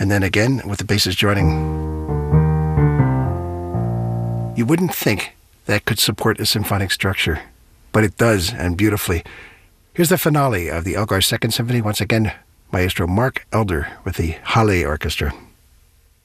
and then again with the basses joining. You wouldn't think that could support a symphonic structure, but it does, and beautifully. Here's the finale of the Elgar Second Symphony, once again, Maestro Mark Elder with the Halle Orchestra.